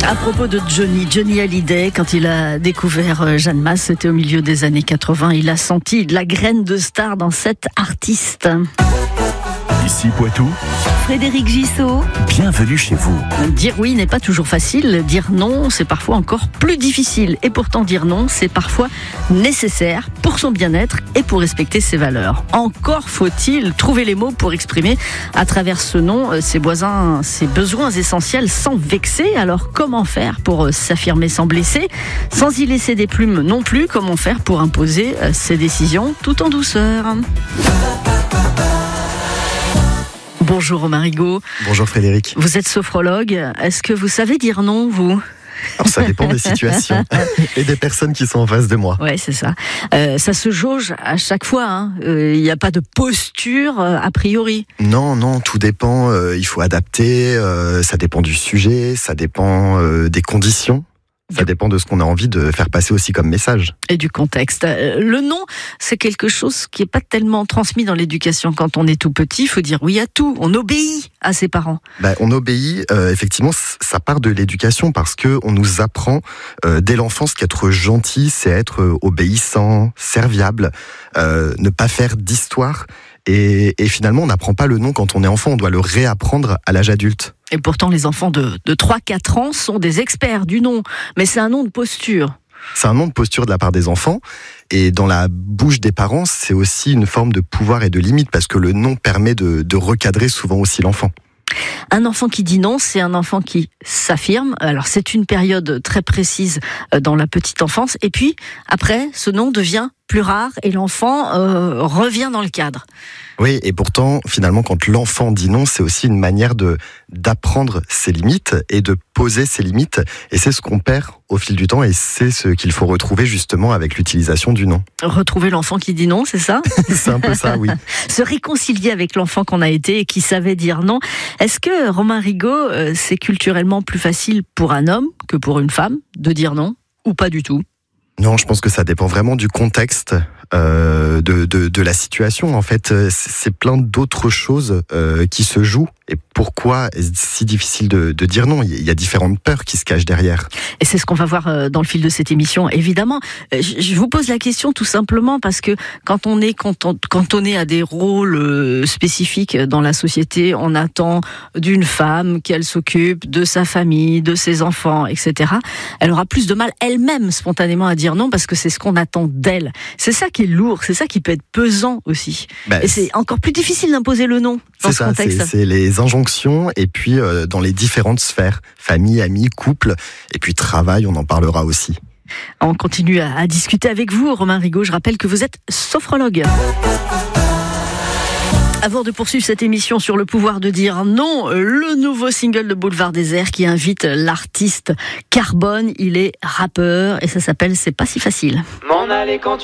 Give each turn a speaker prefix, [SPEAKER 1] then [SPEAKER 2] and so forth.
[SPEAKER 1] À propos de Johnny Hallyday, quand il a découvert Jeanne Masse, c'était au milieu des années 80, il a senti la graine de star dans cet artiste.
[SPEAKER 2] Ici Poitou,
[SPEAKER 1] Frédéric Gissot.
[SPEAKER 2] bienvenue chez vous.
[SPEAKER 1] Dire oui n'est pas toujours facile, dire non c'est parfois encore plus difficile. Et pourtant dire non c'est parfois nécessaire pour son bien-être et pour respecter ses valeurs. Encore faut-il trouver les mots pour exprimer à travers ce non ses besoins essentiels sans vexer. Alors comment faire pour s'affirmer sans blesser, sans y laisser des plumes non plus? Comment faire pour imposer ses décisions tout en douceur? Bonjour Romain Rigaud.
[SPEAKER 3] Bonjour Frédéric.
[SPEAKER 1] Vous êtes sophrologue. Est-ce que vous savez dire non, vous ?
[SPEAKER 3] Alors ça dépend des situations et des personnes qui sont en face de moi.
[SPEAKER 1] Ouais, c'est ça. Ça se jauge à chaque fois. Il n'y a pas de posture a priori.
[SPEAKER 3] Non, tout dépend. Il faut adapter. Ça dépend du sujet, ça dépend des conditions. Ça dépend de ce qu'on a envie de faire passer aussi comme message.
[SPEAKER 1] Et du contexte. Le non, c'est quelque chose qui n'est pas tellement transmis dans l'éducation. Quand on est tout petit, il faut dire oui à tout. On obéit à ses parents.
[SPEAKER 3] On obéit, effectivement, ça part de l'éducation parce que on nous apprend dès l'enfance qu'être gentil, c'est être obéissant, serviable, ne pas faire d'histoire. Et finalement, on n'apprend pas le non quand on est enfant, on doit le réapprendre à l'âge adulte.
[SPEAKER 1] Et pourtant, les enfants de 3-4 ans sont des experts du non. Mais c'est un non de posture.
[SPEAKER 3] C'est un non de posture de la part des enfants. Et dans la bouche des parents, c'est aussi une forme de pouvoir et de limite, parce que le non permet de recadrer souvent aussi l'enfant.
[SPEAKER 1] Un enfant qui dit non, c'est un enfant qui s'affirme. Alors c'est une période très précise dans la petite enfance. Et puis après, ce non devient plus rare et l'enfant revient dans le cadre.
[SPEAKER 3] Oui, et pourtant, finalement, quand l'enfant dit non, c'est aussi une manière d'apprendre ses limites et de poser ses limites. Et c'est ce qu'on perd au fil du temps et c'est ce qu'il faut retrouver justement avec l'utilisation du non.
[SPEAKER 1] Retrouver l'enfant qui dit non, c'est ça ?
[SPEAKER 3] C'est un peu ça, oui.
[SPEAKER 1] Se réconcilier avec l'enfant qu'on a été et qui savait dire non. Est-ce que, Romain Rigaud, c'est culturellement plus facile pour un homme que pour une femme de dire non ou pas du tout ?
[SPEAKER 3] Non, je pense que ça dépend vraiment du contexte, de la situation. En fait, c'est plein d'autres choses qui se jouent. Et pourquoi est-ce si difficile de dire non ? Il y a différentes peurs qui se cachent derrière.
[SPEAKER 1] Et c'est ce qu'on va voir dans le fil de cette émission, évidemment. Je vous pose la question tout simplement parce que quand on est cantonné à des rôles spécifiques dans la société, on attend d'une femme qu'elle s'occupe de sa famille, de ses enfants, etc. Elle aura plus de mal elle-même spontanément à dire non parce que c'est ce qu'on attend d'elle. C'est ça qui est lourd, c'est ça qui peut être pesant aussi. Et c'est encore plus difficile d'imposer le non dans ce contexte.
[SPEAKER 3] C'est les injonctions et puis dans les différentes sphères, famille, amis, couple et puis travail, on en parlera aussi.
[SPEAKER 1] On continue à discuter avec vous, Romain Rigaud. Je rappelle que vous êtes sophrologue. Avant de poursuivre cette émission sur le pouvoir de dire non, le nouveau single de Boulevard Désert qui invite l'artiste Carbone, il est rappeur et ça s'appelle C'est pas si facile.
[SPEAKER 4] M'en aller quand